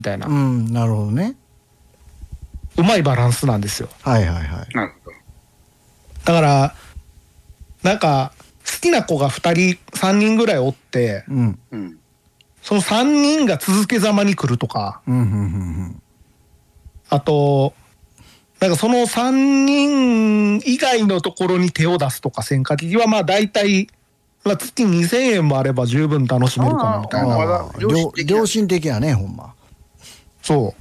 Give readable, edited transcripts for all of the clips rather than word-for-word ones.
たいな、 なるほどね。 うまいバランスなんですよ。 はいはいはい。 なるほど。 だからなんか好きな子が2人3人ぐらいおって、その3人が続けざまに来るとか、あとなんかその3人以外のところに手を出すとかせん限りはまあ大体、まあ、月2000円もあれば十分楽しめるかなみたいな。 良心的やねほんま。 そう、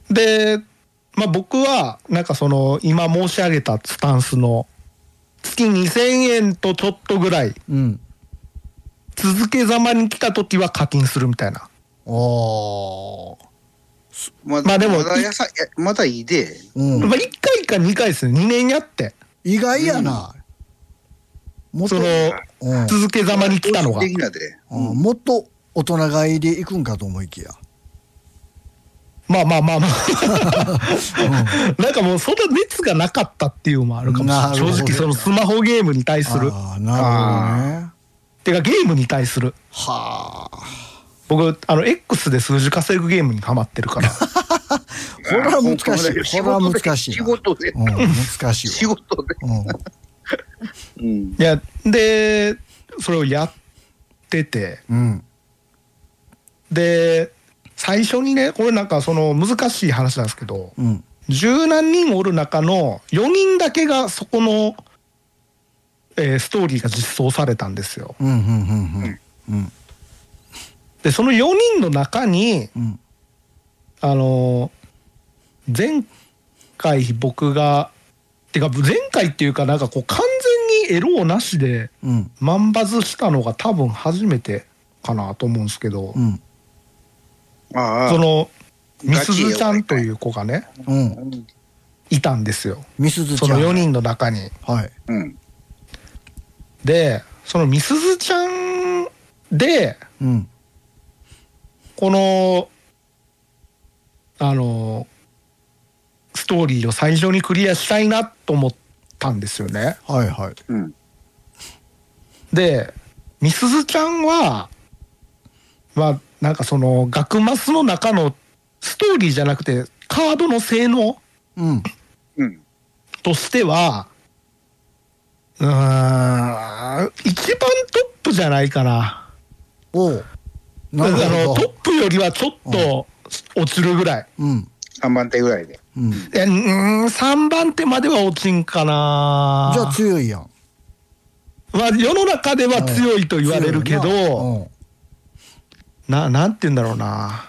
で、まあ、僕はなんかその今申し上げたスタンスの月2000円とちょっとぐらい、続けざまに来た時は課金するみたいな。 まあでもまだいいで、 まあ、1回か2回ですね。2年やって意外やな、 その続けざまに来たのが、 もっと大人買いで行くんかと思いきや、 まあなんかもうそんな熱がなかったっていうのもあるかもしれない。正直そのスマホゲームに対する、 なるほどね。 てかゲームに対する、僕X で数字稼ぐゲームにハマってるからこれは難しい。これは難しい。 仕事で難しい。 仕事でいやでそれをやってて、で最初にね、これなんかその難しい話なんですけど、十何人おる中の4人だけがそこの、ストーリーが実装されたんですよ。でその4人の中に、前回僕がてか前回っていうかなんかこう完全にエロなしで万バズしたのが多分初めてかなと思うんですけど、そのみすずちゃんという子がね、いたんですよ。 みすずちゃん、 その4人の中に。でそのみすずちゃんで、このストーリーを最初にクリアしたいなと思ったんですよね。でみすずちゃんはまあなんかその学マスの中のストーリーじゃなくてカードの性能、としては一番トップじゃないかな。 なるほど。 トップよりはちょっと落ちるぐらい。 3番手ぐらいで。 3番手までは落ちんかな。 じゃあ強いやん。 まあ世の中では強いと言われるけど、なんて言うんだろうな。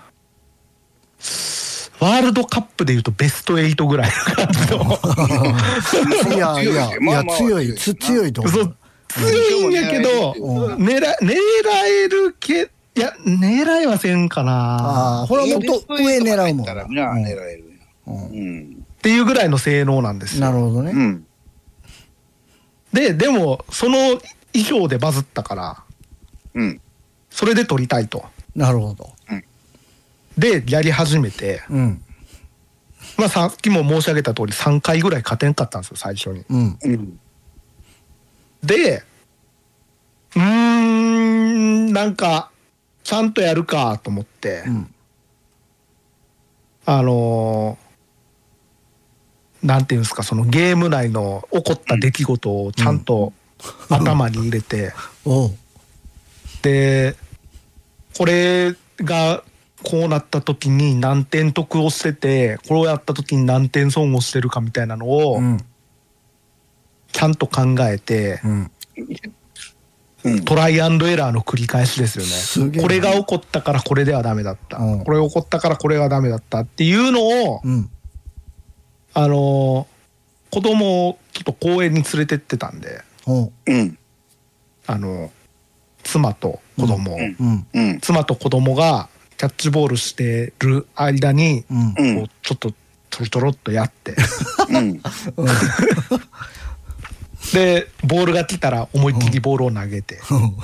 ワールドカップでいうとベスト8ぐらいの感じの。 いや強いと思う。 そう強いんやけど狙えるけ、いや狙いはせんかな。 ほらもっと上狙うもん。 狙える。 っていうぐらいの性能なんですよ。 なるほどね。 でもその以上でバズったから、それで撮りたいと。 なるほど。 でやり始めて、まあさっきも申し上げた通り3回ぐらい勝てんかったんですよ最初に。でなんかちゃんとやるかと思って、なんていうんですか、そのゲーム内の起こった出来事をちゃんと頭に入れて、でこれがこうなった時に何点得をしてて、これをやった時に何点損をしてるかみたいなのをちゃんと考えて、トライアンドエラーの繰り返しですよね。これが起こったからこれではダメだった、これが起こったからこれがダメだったっていうのを、子供をちょっと公園に連れてってたんで、妻と子供、妻と子供がキャッチボールしてる間に、こうちょっとちょろちょろっとやって、でボールが来たら思いっきりボールを投げて、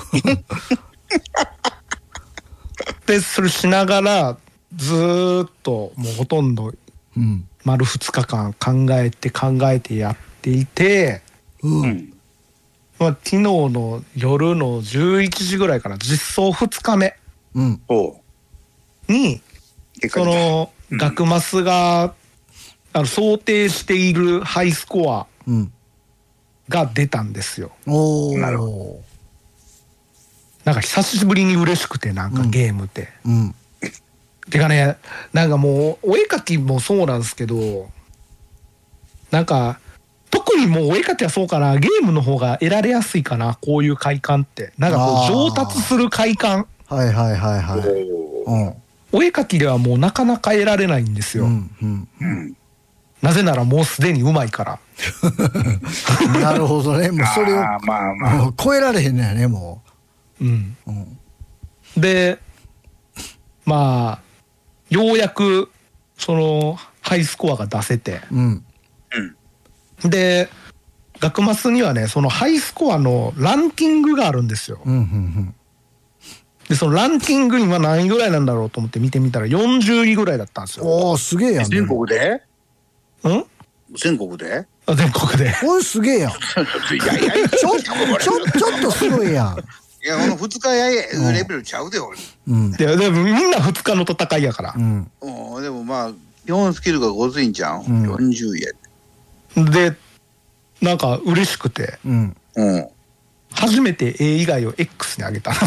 でそれしながらずーっともうほとんど丸2日間考えてやっていて、まあ、昨日の夜の11時ぐらいかな、実装2日目に結果その学マスが想定しているハイスコアが出たんですよ。 おなるお。 なんか久しぶりに嬉しくて、なんかゲームって。 うん。 てかね、なんかもうお絵描きもそうなんですけど、なんか特にもうお絵描きはそうかな、ゲームの方が得られやすいかな、こういう快感って。なんかこう上達する快感。 はいはいはいはい。うん。 お絵描きではもうなかなか得られないんですよ。 うんうん。 うん。 なぜならもうすでにうまいから。 なるほどね。もうそれをまあまあ。 もう超えられへんのやね、もうん。 う。うん。 で、まあ、ようやくそのハイスコアが出せて。 うん。 で、学マスにはね、そのハイスコアのランキングがあるんですよ。 うんうんで、そのランキング今何位ぐらいなんだろうと思って見てみたら40位ぐらいだったんですうん。 よ。 おお、すげえやん。 全国でうん全国であ、全国で。 これすげえやん。 いやいや、 ちょっとすごいやん。 いや、この2日やレベルちゃうで、俺。 うん。 でもみんな2日の戦いやからう。ん。 でもまあ、基本スキルがごついんちゃう、 うん 40やで、なんか嬉しくて、 うん。 うん。 初めて A 以外を X に上げた。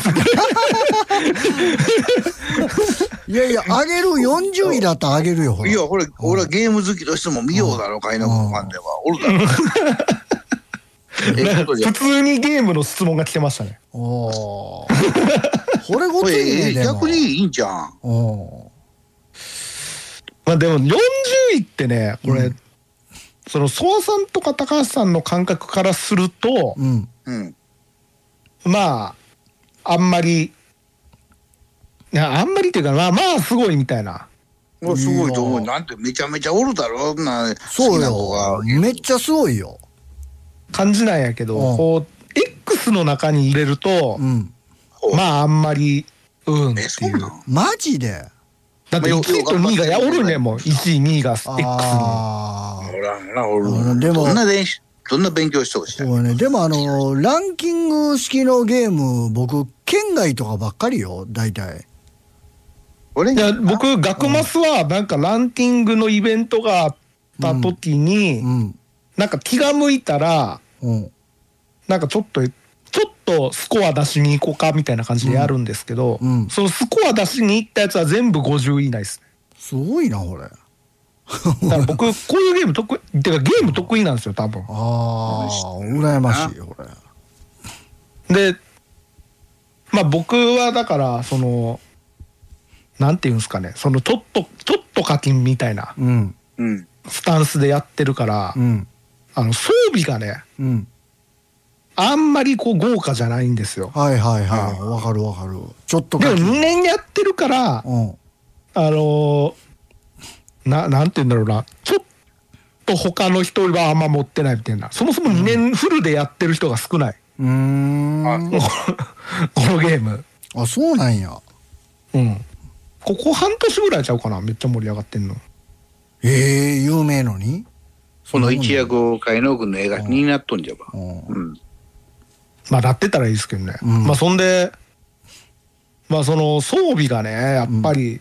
いやいや、あげる40位だったらあげるよ、ほら。 いや、俺はゲーム好きとしても見ようだろ、カイナコファンでは。おるだろ。ことじゃ普通にゲームの質問が来てましたね。 おお。これごこついね、 れでも。 逆にいいんじゃん。 おお。 まあでも40位ってね、これ、そのソワさんとか高橋さんの感覚からすると、 うん。 うん。 まあ、あんまり、いや、あんまりっていうか、まあすごいみたいな。 もうすごいと思う。 いやなんてめちゃめちゃおるだろ、好そうきな子がよ。。めっちゃすごいよ。 感じなんやけど、 うんこう X の中に入れると、 うん。 まああんまりっていうそうなんマジで。 だって1位と2位がおるねんもん。1位2位が X に。 あおらんな、おる。 でもどんな勉強してほしい。 そうね。でもランキング式のゲーム、僕、県外とかばっかりよ、大体。 俺いや僕学マスはなんかランキングのイベントがあった時に、 うん。 なんか気が向いたらうん。 なんかちょっとスコア出しに行こうかみたいな感じでやるんですけど、 うんそのスコア出しに行ったやつは全部50位以内ですね。 すごいな、これ。 だから僕こういうゲーム得意てかゲーム得意なんですよ多分。 ああ、羨ましいよ、これ。 でまあ僕はだからそのなんていうんですかね、そのちょっと課金みたいなうん。 うん。 スタンスでやってるから、 うん。 装備がねうん。 あんまりこう豪華じゃないんですよ。 はいはいはい。わかるわかる。ちょっとでも書き 2年やってるからうん。 なんて言うんだろうな、ちょっと他の人はあんま持ってないみたいな、そもそも2年フルでやってる人が少ない、 うーん。 このゲーム。 あ、そうなんや。 うん。ここ半年ぐらいちゃうかな、めっちゃ盛り上がってんの。 有名のにこの一躍を海野君の映画になっとんじゃば。 うんうん。 まあなってたらいいですけどね。 うんまあそんで、まあその装備がね、やっぱり、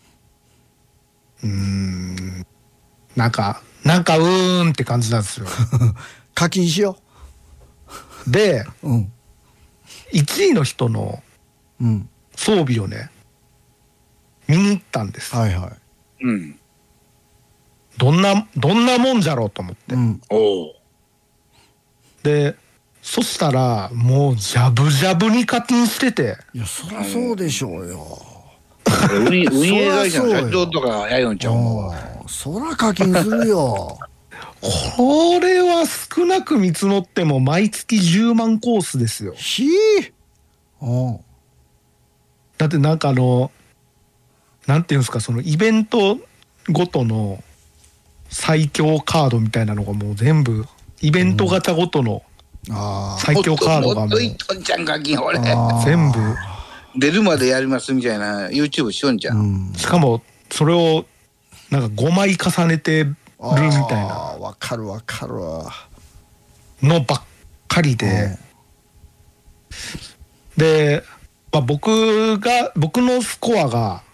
なんかって感じなんですよ。 課金しよで、 う。うん。 1位の人のうん。 装備をね、見に行ったんです。 はいはうん。 どんなもんじゃろうと思って。 い。うん。 おお。 で、そしたら、もう、ジャブジャブに課金してて、 いや、そりゃそうでしょうよ。 運営会社の社長とかやよんちゃうもん。 そら課金するよ。 これは少なく見積もっても、毎月10万コースですよ。 ひー。 だってなんかなんていうんですか、そのイベントごとの最強カードみたいなのがもう全部、イベントガチャごとのあ最強カードがもうもっといっとんちゃん課金、俺。 全部、 出るまでやりますみたいな YouTube しよんじゃあ。 ん。 しかもそれをなんか5枚重ねてるみたいなわかるわかるわ。 のばっかりで、で、まあ、僕のスコアが